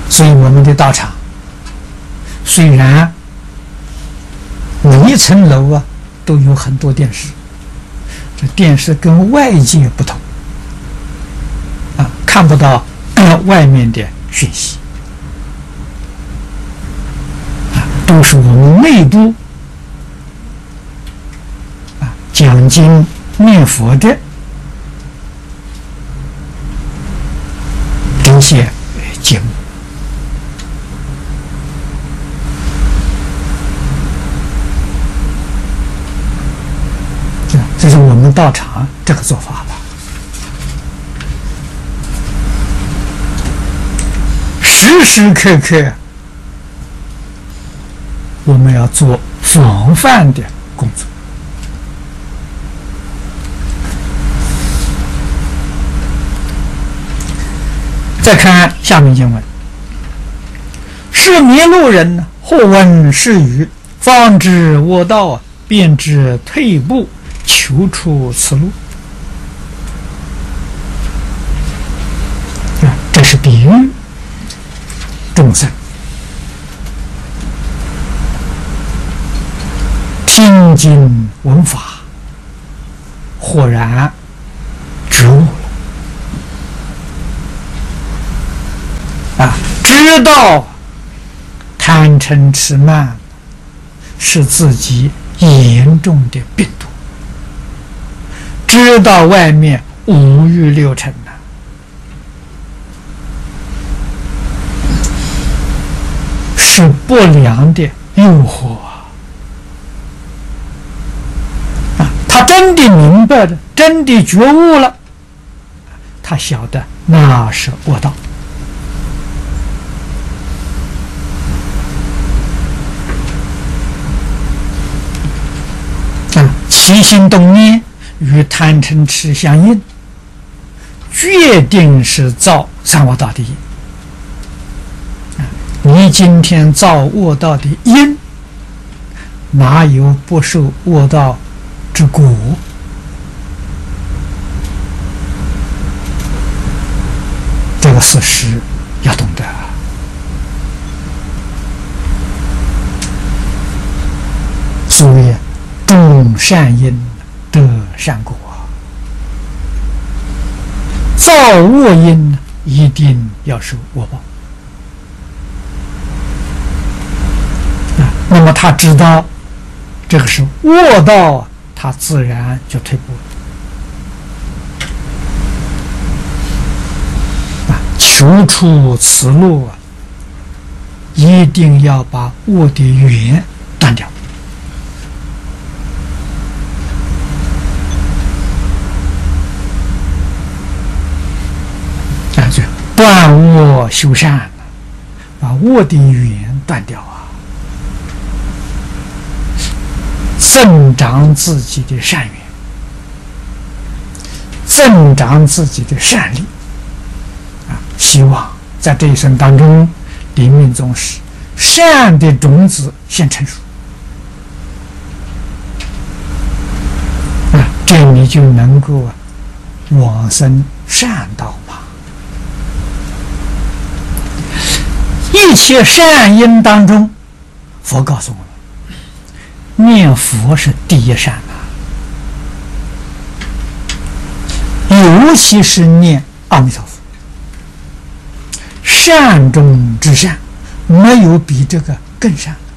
所以我们的道场虽然每一层楼啊都有很多电视，这电视跟外界不同啊，看不到外面的讯息啊，都是我们内部啊讲经念佛的这些节目。这是我们道场这个做法了。时时刻刻我们要做防范的工作。再看下面经文：是迷路人呢，或闻是语，方知我道，便知退步，求出此路。这是比喻众生听经闻法，豁然觉悟了知道贪嗔痴慢是自己严重的病毒，知道外面五欲六尘是不良的诱惑他真的明白了，真的觉悟了，他晓得那是恶道。起心动念与贪嗔痴相应，决定是造三恶道的因。你今天造恶道的因，哪有不受恶道之果？这个事实要懂得。所谓种善因得善果，造恶因一定要受恶报。那么他知道这个是恶道，他自然就退步了。求出此路一定要把恶的缘断掉。断恶修善，把恶的缘断掉增长自己的善缘，增长自己的善力希望在这一生当中，临命终时，善的种子先成熟这样你就能够往生善道嘛。一切善因当中，佛告诉我们，念佛是第一善尤其是念阿弥陀佛，善中之善，没有比这个更善。